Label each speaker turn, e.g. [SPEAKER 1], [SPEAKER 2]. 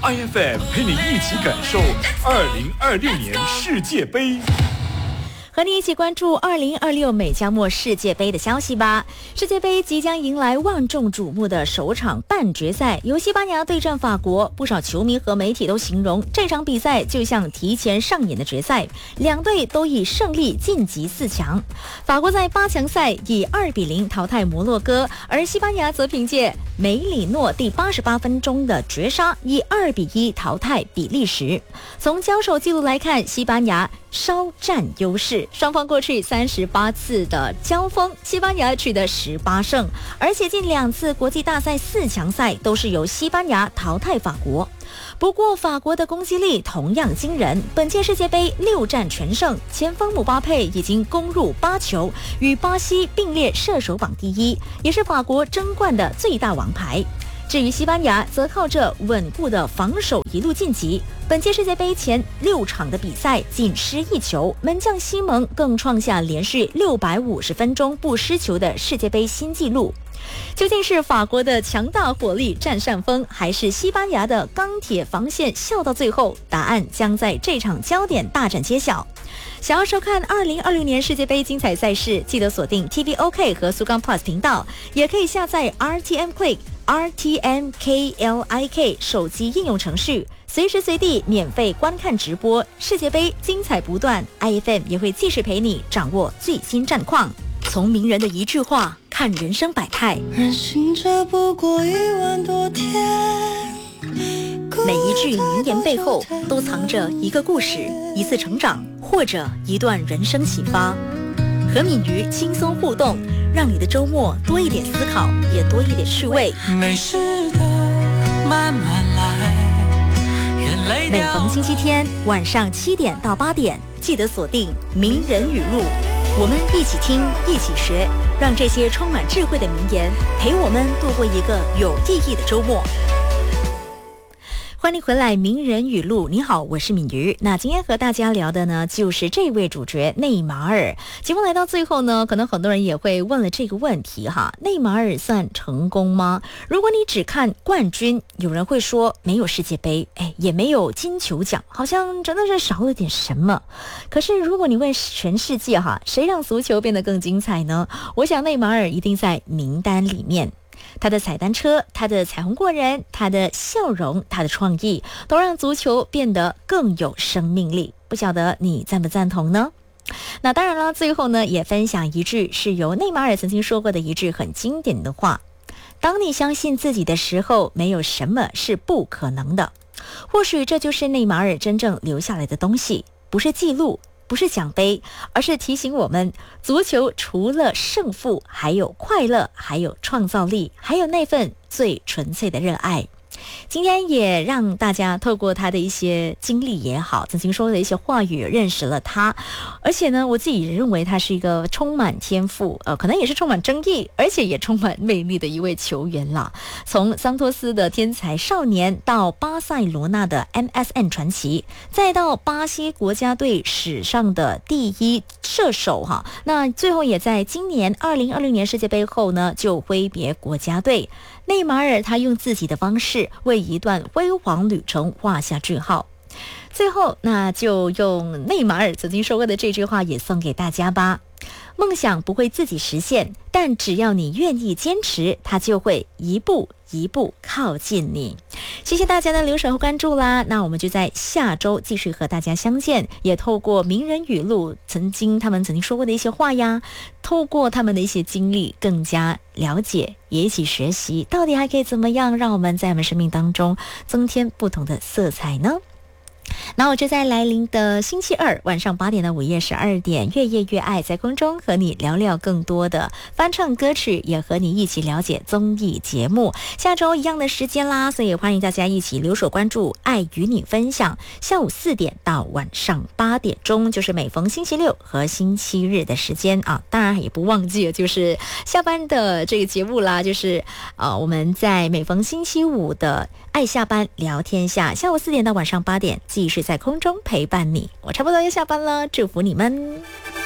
[SPEAKER 1] IFM 陪你一起感受2026年世界杯。
[SPEAKER 2] 和你一起关注2026美加墨世界杯的消息吧。世界杯即将迎来万众瞩目的首场半决赛，由西班牙对战法国。不少球迷和媒体都形容这场比赛就像提前上演的决赛，两队都以胜利晋级4强。法国在8强赛以2-0淘汰摩洛哥，而西班牙则凭借梅里诺第88分钟的绝杀以2-1淘汰比利时。从交手记录来看，西班牙稍占优势，双方过去38次的交锋，西班牙取得18胜，而且近2次国际大赛4强赛都是由西班牙淘汰法国。不过法国的攻击力同样惊人，本届世界杯6战全胜，前锋姆巴佩已经攻入8球，与巴西并列射手榜第1，也是法国争冠的最大王牌。至于西班牙则靠着稳固的防守一路晋级，本届世界杯前6场的比赛仅失1球，门将西蒙更创下连续650分钟不失球的世界杯新纪录。究竟是法国的强大火力占上风，还是西班牙的钢铁防线笑到最后？答案将在这场焦点大战揭晓。想要收看2026年世界杯精彩赛事，记得锁定 TVOK 和苏钢 Plus 频道，也可以下载 RTM Click、RTM KLIK 手机应用程序，随时随地免费观看直播。世界杯精彩不断， IFM 也会继续陪你掌握最新战况。从名人的一句话看人生百态，
[SPEAKER 3] 人行者不过1万多天，
[SPEAKER 2] 每一句名言背后都藏着一个故事，一次成长，或者一段人生启发。和敏瑜轻松互动，让你的周末多一点思考，也多一点趣味。
[SPEAKER 3] 没事的，慢慢来，眼泪
[SPEAKER 2] 每逢星期天晚上7点到8点，记得锁定名人语录，我们一起听，一起学，让这些充满智慧的名言陪我们度过一个有意义的周末。欢迎回来，名人语录。你好，我是敏瑜。那今天和大家聊的呢，就是这位主角内马尔。节目来到最后呢，可能很多人也会问了这个问题哈：内马尔算成功吗？如果你只看冠军，有人会说没有世界杯，也没有金球奖，好像真的是少了点什么。可是如果你问全世界哈，谁让足球变得更精彩呢？我想内马尔一定在名单里面。他的踩单车，他的彩虹过人，他的笑容，他的创意，都让足球变得更有生命力。不晓得你赞不赞同呢？那当然了，最后呢，也分享一句是由内马尔曾经说过的一句很经典的话：当你相信自己的时候，没有什么是不可能的。或许这就是内马尔真正留下来的东西，不是记录，不是奖杯，而是提醒我们，足球除了胜负，还有快乐，还有创造力，还有那份最纯粹的热爱。今天也让大家透过他的一些经历也好，曾经说的一些话语认识了他。而且呢，我自己认为他是一个充满天赋，可能也是充满争议，而且也充满魅力的一位球员啦。从桑托斯的天才少年，到巴塞罗那的 MSN 传奇，再到巴西国家队史上的第1射手哈，那最后也在今年2026年世界杯后呢，就挥别国家队。内马尔他用自己的方式为一段辉煌旅程画下句号。最后，那就用内马尔曾经说过的这句话也送给大家吧：梦想不会自己实现，但只要你愿意坚持，它就会一步一步靠近你。谢谢大家的留守和关注啦，那我们就在下周继续和大家相见，也透过名人语录他们曾经说过的一些话呀，透过他们的一些经历更加了解，也一起学习到底还可以怎么样让我们在我们生命当中增添不同的色彩呢？那我就在来临的星期二晚上8点到午夜12点，越夜越爱，在空中和你聊聊更多的翻唱歌曲，也和你一起了解综艺节目。下周一样的时间啦，所以欢迎大家一起留守关注爱与你分享，下午4点到晚上8点钟，就是每逢星期六和星期日的时间啊。当然也不忘记就是下班的这个节目啦，就是我们在每逢星期五的爱下班聊天下，下午4点到晚上8点继续在空中陪伴你。我差不多要下班了，祝福你们。